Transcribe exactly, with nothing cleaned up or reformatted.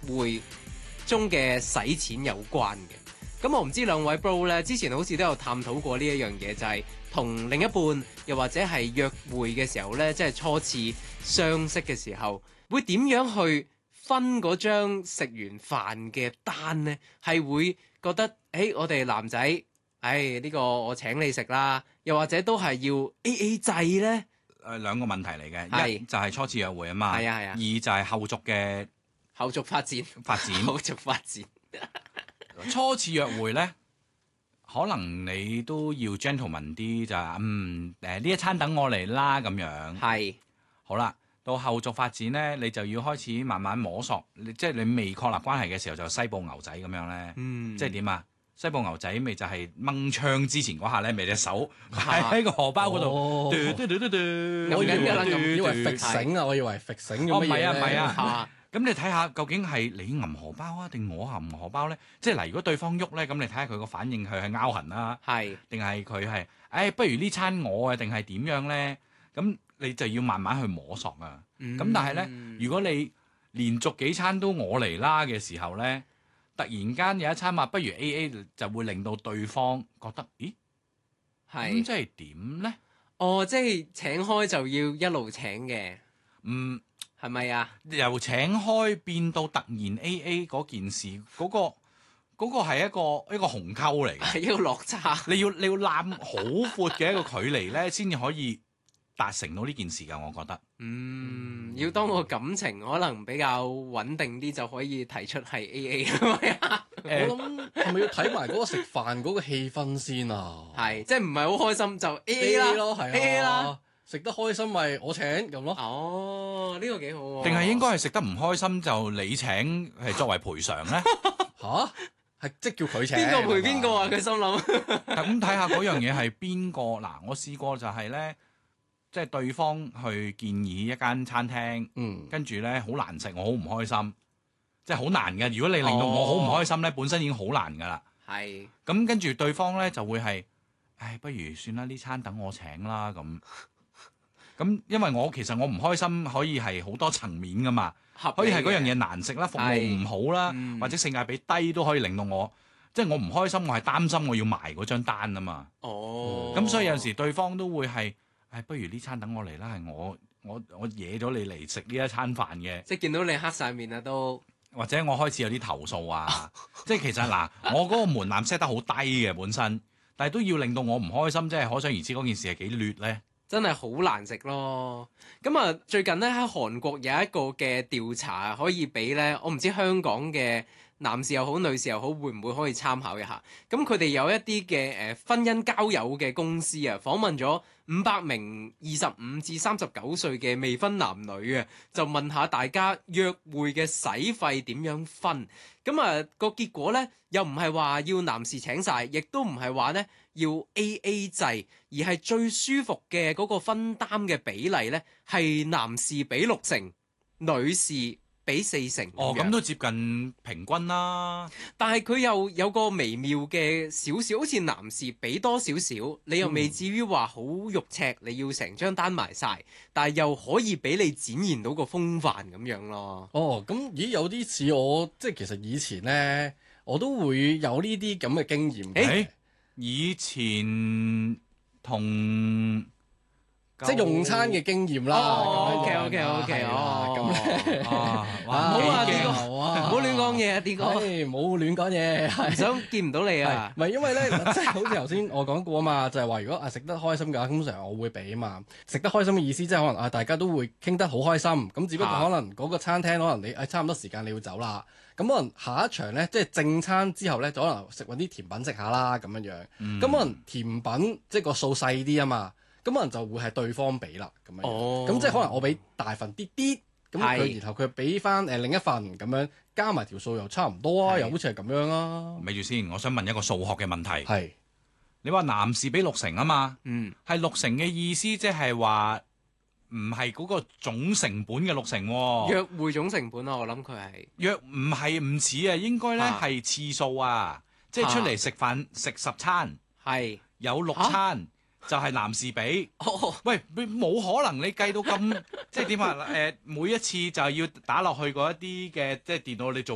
會中嘅使錢有關嘅。咁我唔知兩位 bro 咧，之前好似都有探討過呢一樣嘢，就係、是、同另一半又或者係約會嘅時候咧，即係初次相識嘅時候，會點樣去分嗰張食完飯嘅單呢？係會覺得，誒、欸，我哋男仔，誒、哎、呢、這個我請你食啦，又或者都係要 A A 制呢？ 誒兩個問題嚟嘅， 係一就係初次約會啊嘛， 係啊係啊二就係後續嘅後續發展， 發展。 後續發展。 初次約會咧，可能你都要 gentleman 啲，就係嗯誒呢一餐等我嚟啦咁樣。 係好啦，到後續發展咧，你就要開始慢慢摸索，你即係你未確立關係嘅時候就西部牛仔咁樣咧， 嗯， 即係點啊？西部牛仔咪就係掹槍之前嗰下咧，咪隻手擺喺個荷包嗰度， 哦嘟嘟嘟嘟嘟我以緊㗎啦咁為以為嘟揈繩啊，我以為揈繩咁哦唔乜嘢係啊唔係啊嚇咁你睇下究竟係你揞荷包啊，定我揞荷包咧？即係嗱，如果對方喐咧，咁你睇下佢個反應，佢係拗痕啦， 係定係佢係，誒不如呢餐我啊，定係點樣咧？咁你就要慢慢去摸索啊。咁、 嗯但係咧，如果你連續幾餐都我嚟啦嘅時候咧，突然間有一餐話不如 A A， 就會令到對方覺得，咦？咁係即係點咧？ 哦，即係請開就要一路請嘅， 嗯。 係咪啊？ 由請開變到突然 A A 嗰件事，嗰、個嗰、個係一個一個鴻溝嚟嘅， 係一個落差。 你要你要攬好闊嘅一個距離咧，先至可以達成到呢件事㗎。我覺得， 嗯，要當個感情可能比較穩定啲，就可以提出係 A A 係咪啊？ 我諗係咪要睇埋嗰個食飯嗰個氣氛先啊？ 係，即係唔係好開心就 A A 啦 A A 咯，係 A A 啦。 啊，食得開心咪我請咁咯。 哦，呢、個幾好喎。 定係應該係食得唔開心就你請係作為賠償咧？ 吓？係即叫佢請。 邊個賠邊個啊？佢心諗。 咁睇下嗰樣嘢係邊個嗱？我試過就係咧，即係對方去建議一間餐廳， 嗯， 跟住咧好難食，我好唔開心，即係好難嘅。如果你令到我好唔開心咧，本身已經好難噶啦。 係。 咁跟住對方咧就會係，唉，不如算啦，呢餐等我請啦咁。咁因為我其實我唔開心可以係好多層面噶嘛，可以係嗰樣嘢難食啦，服務唔好啦， 嗯、 或者性價比低都可以令到我，即係我唔開心，我係擔心我要埋嗰張單啊嘛。 哦。 咁所以有陣時對方都會係，唉，不如呢餐等我嚟啦，係我我我惹咗你嚟食呢一餐飯嘅。 即係見到你黑晒面啊都。 或者我開始有啲投訴啊，即係其實嗱，我嗰個門檻 set 得好低嘅本身，但係都要令到我唔開心，即係可想而知嗰件事係幾劣咧。 真係好難食咯！咁啊，最近咧喺韓國有一個嘅調查可以俾咧，我唔知香港嘅男士又好，女士又好，會唔會可以參考一下？咁佢哋有一啲嘅誒婚姻交友嘅公司啊，訪問咗五百名二十五至三十九歲嘅未婚男女啊，就問下大家約會嘅使費點樣分？咁啊個結果咧，又唔係話要男士請晒，亦都唔係話咧要 A A 制，而係最舒服嘅嗰個分擔嘅比例咧，係男士俾六成，女士俾四成。 哦，咁都接近平均啦。 但係佢又有個微妙嘅少少，好似男士俾多少少，你又未至於話好肉赤，你要成張單埋晒，但係又可以俾你展現到個風範咁樣咯。 哦，咁咦有啲似我，即係其實以前咧，我都會有呢啲咁嘅經驗嘅。 誒，以前同即係用餐嘅經驗啦。 哦，OK OK OK，哦， 咁啊， 唔好啊， 幾驚啲哥，唔好亂講嘢啊，啲哥， 誒冇亂講嘢， 唔想見唔到你啊。 唔係因為咧，即係好似頭先我講過啊嘛，就係話如果啊食得開心嘅話，通常我會俾啊嘛。食得開心嘅意思即係可能啊大家都會傾得好開心，咁只不過可能嗰個餐廳可能你誒差唔多時間你要走啦，咁可能下一場咧即係正餐之後咧，就可能食揾啲甜品食下啦咁樣樣。咁、 嗯可能甜品即係個數細啲啊嘛，咁可能就會係對方俾啦咁樣。 哦， 咁即係可能我俾大份啲啲。咁佢係然後佢俾翻誒另一份咁樣，加埋條數又差唔多啊， 係又好似係咁樣啊。 咪住先，我想問一個數學嘅問題。 係你話男士俾六成啊嘛， 嗯， 係六成嘅意思，即係話唔係嗰個總成本嘅六成喎。 約會總成本啊，我諗佢係約唔係唔似啊，應該咧啊係次數啊，即係出嚟食飯食十餐， 係有六餐就係男士俾。 哦， 喂，冇可能你計到咁，即係點啊？誒，每一次就要打落去嗰一啲嘅，即係電腦你做